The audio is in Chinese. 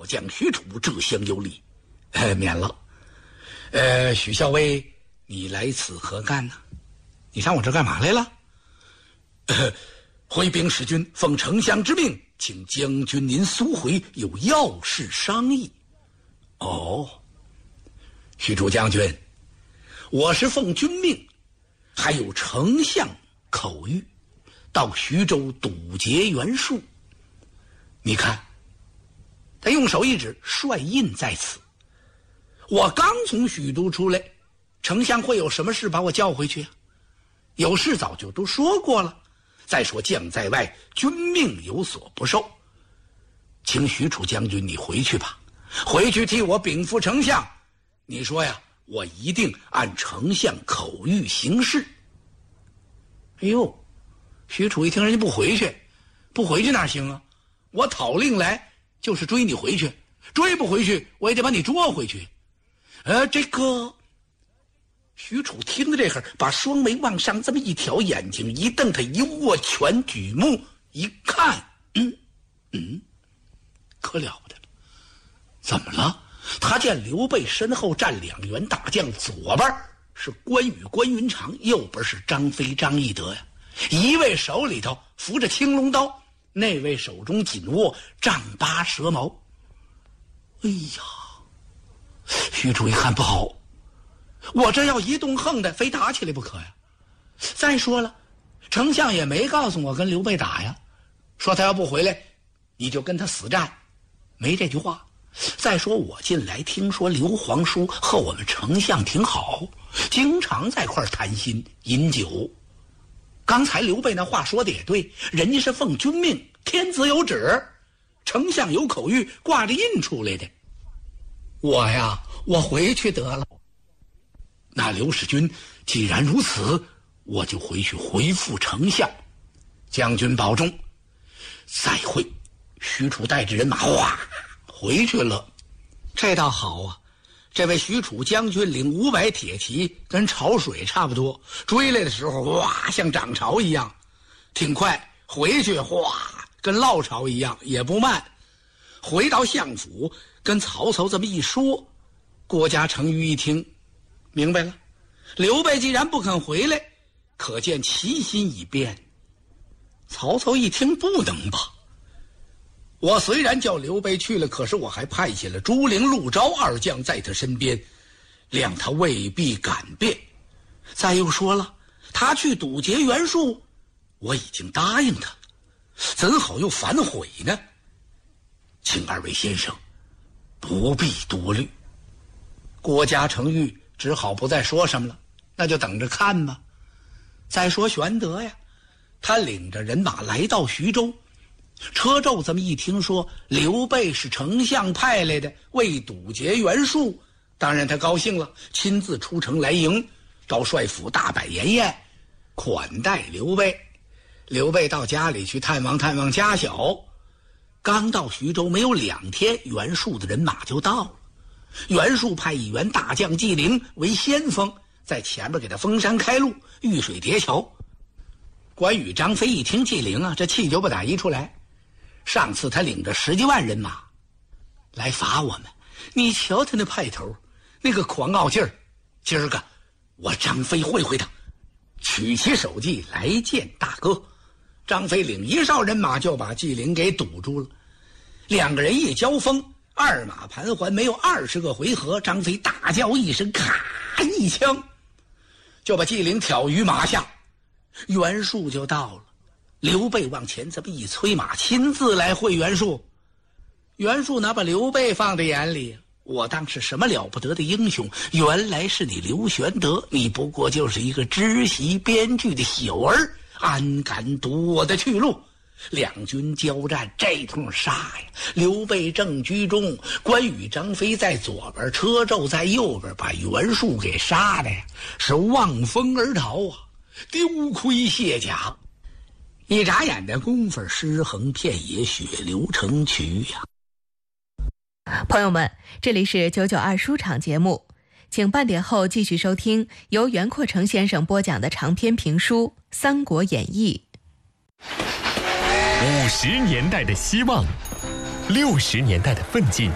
将许褚这厢有礼，免了。许校尉，你来此何干呢？你上我这干嘛来了？回禀使君，奉丞相之命，请将军您速回，有要事商议。哦，许褚将军，我是奉君命，还有丞相口谕，到徐州堵截袁术。你看，他用手一指，帅印在此。我刚从许都出来，丞相会有什么事把我叫回去啊？有事早就都说过了。再说将在外，君命有所不受，请许褚将军你回去吧，回去替我禀赋丞相。你说呀，我一定按丞相口谕行事。哎呦，许褚一听人家不回去哪行啊？我讨令来就是追你回去，追不回去我也得把你捉回去。这个许褚听着这会儿，把双眉往上这么一挑，眼睛一瞪，他一握拳举目一看，可了不得了。怎么了？他见刘备身后站2员大将，左边是关羽关云长，右边是张飞张翼德呀。一位手里头扶着青龙刀，那位手中紧握丈八蛇矛。哎呀，许褚一看不好，我这要一动横的，非打起来不可呀。再说了，丞相也没告诉我跟刘备打呀，说他要不回来你就跟他死战，没这句话。再说我近来听说刘皇叔和我们丞相挺好，经常在块谈心饮酒。刚才刘备那话说的也对，人家是奉君命，天子有旨，丞相有口谕，挂着印出来的。我回去得了。那刘使君，既然如此，我就回去回复丞相。将军保重，再会。许褚带着人马哗回去了。这倒好啊，这位许褚将军领500铁骑，跟潮水差不多，追来的时候哇像涨潮一样，挺快，回去哗跟落潮一样，也不慢。回到相府跟曹操这么一说，郭嘉程昱一听明白了，刘备既然不肯回来，可见其心已变。曹操一听不能吧，我虽然叫刘备去了，可是我还派遣了朱灵、陆昭2将在他身边，谅他未必敢变。再又说了，他去堵截袁术，我已经答应他，怎好又反悔呢？请2位先生不必多虑。郭嘉程昱只好不再说什么了，那就等着看吧。再说玄德呀，他领着人马来到徐州，车胄这么一听说刘备是丞相派来的，为堵截袁术，当然他高兴了，亲自出城来迎，到帅府大摆筵宴，款待刘备。刘备到家里去探望家小，刚到徐州没有2天，袁术的人马就到了。袁术派1员大将纪灵为先锋，在前面给他封山开路，遇水叠桥。关羽、张飞一听纪灵啊，这气就不打一处来。上次他领着10几万人马来罚我们，你瞧他那派头，那个狂傲劲儿，今儿个我张飞会他，取起手计来见大哥。张飞领1哨人马就把纪灵给堵住了，2个人一交锋，2马盘桓，没有20个回合，张飞大叫一声，咔一枪就把纪灵挑于马下。袁术就到了，刘备往前这么一催马，亲自来会袁术。袁术哪把刘备放在眼里，我当是什么了不得的英雄，原来是你刘玄德，你不过就是一个知习编剧的小儿，安敢堵我的去路？2军交战，这通杀呀！刘备正居中，关羽、张飞在左边，车胄在右边，把袁术给杀的呀，是望风而逃啊，丢盔卸甲。一眨眼的功夫，尸横遍野，血流成渠呀。 朋友们，这里是992书场节目，请半点后继续收听由袁阔成先生播讲的长篇评书《三国演义》。 50年代的希望，60年代的奋进，